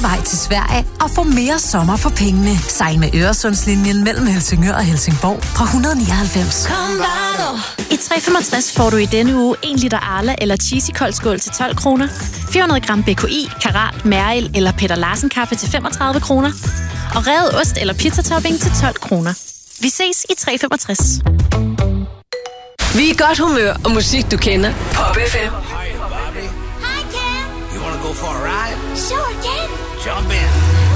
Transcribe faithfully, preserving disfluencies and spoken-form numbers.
vej til Sverige og få mere sommer for pengene. Sejl med Øresundslinjen mellem Helsingør og Helsingborg fra et hundrede nioghalvfems. I tre komma femogtres får du i denne uge en liter Arla eller Cheesy koldskål til tolv kroner, fire hundrede gram B K I, Karat, Mæril eller Peter Larsen kaffe til femogtredive kroner, og revet ost eller pizzatopping til tolv kroner. Vi ses i tre komma femogtres. Vi er i godt humør og musik, du kender. Pop F M. Hi, Bobby. Hi, Ken. You wanna go for a ride? Sure, Ken. Jump in.